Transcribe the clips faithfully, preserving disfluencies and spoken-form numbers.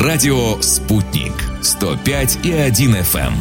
Радио «Спутник». сто пять и один эф эм.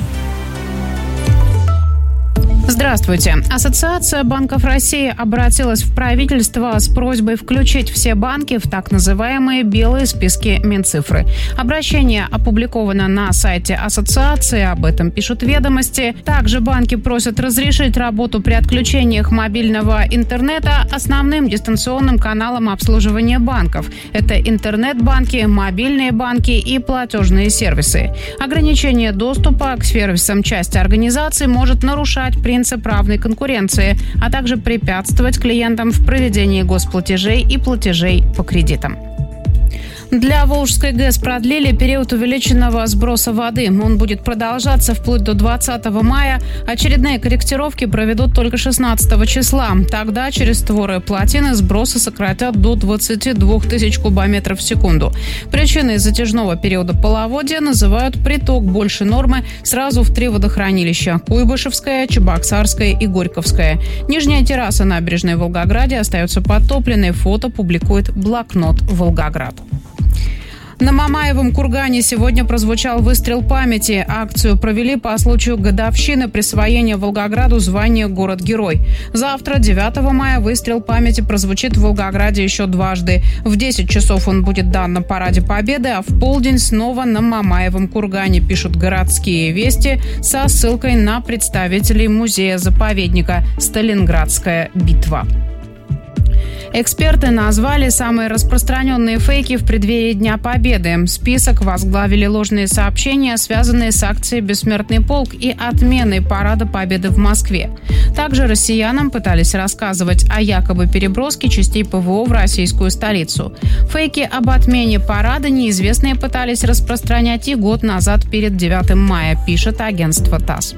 Здравствуйте. Ассоциация банков России обратилась в правительство с просьбой включить все банки в так называемые белые списки Минцифры. Обращение опубликовано на сайте ассоциации, об этом пишут «Ведомости». Также банки просят разрешить работу при отключениях мобильного интернета основным дистанционным каналам обслуживания банков. Это интернет-банки, мобильные банки и платежные сервисы. Ограничение доступа к сервисам части организаций может нарушать принцип принцип равной конкуренции, а также препятствовать клиентам в проведении госплатежей и платежей по кредитам. Для Волжской ГЭС продлили период увеличенного сброса воды. Он будет продолжаться вплоть до двадцатого мая. Очередные корректировки проведут только шестнадцатого числа. Тогда через створы плотины сбросы сократят до двадцати двух тысяч кубометров в секунду. Причиной затяжного периода половодья называют приток больше нормы сразу в три водохранилища – Куйбышевское, Чебоксарское и Горьковское. Нижняя терраса набережной в Волгограде остается подтопленной. Фото публикует блокнот «Волгоград». На Мамаевом кургане сегодня прозвучал выстрел памяти. Акцию провели по случаю годовщины присвоения Волгограду звания «Город-герой». Завтра, девятого мая, выстрел памяти прозвучит в Волгограде еще дважды. В десять часов он будет дан на Параде Победы, а в полдень снова на Мамаевом кургане, пишут «Городские вести» со ссылкой на представителей музея-заповедника «Сталинградская битва». Эксперты назвали самые распространенные фейки в преддверии Дня Победы. Список возглавили ложные сообщения, связанные с акцией «Бессмертный полк» и отменой Парада Победы в Москве. Также россиянам пытались рассказывать о якобы переброске частей ПВО в российскую столицу. Фейки об отмене парада неизвестные пытались распространять и год назад перед девятым мая, пишет агентство ТАСС.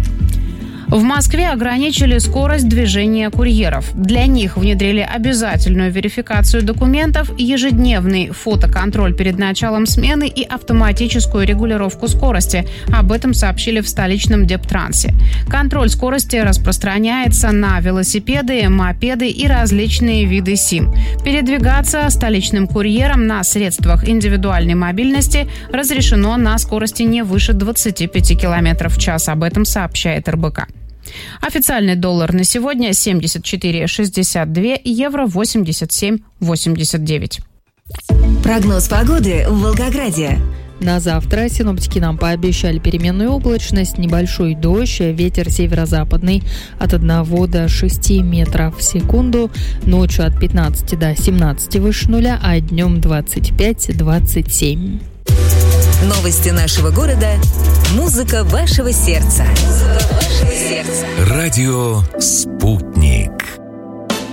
В Москве ограничили скорость движения курьеров. Для них внедрили обязательную верификацию документов, ежедневный фотоконтроль перед началом смены и автоматическую регулировку скорости. Об этом сообщили в столичном Дептрансе. Контроль скорости распространяется на велосипеды, мопеды и различные виды СИМ. Передвигаться столичным курьерам на средствах индивидуальной мобильности разрешено на скорости не выше двадцати пяти километров в час. Об этом сообщает эр бэ ка. Официальный доллар на сегодня семьдесят четыре шестьдесят два, евро восемьдесят семь восемьдесят девять. Прогноз погоды в Волгограде. На завтра синоптики нам пообещали переменную облачность, небольшой дождь, ветер северо-западный от одного до шести метров в секунду, ночью от пятнадцати до семнадцати выше нуля, а днем двадцать пять двадцать семь. Новости нашего города. Музыка вашего сердца. Музыка вашего сердца. Радио «Спутник».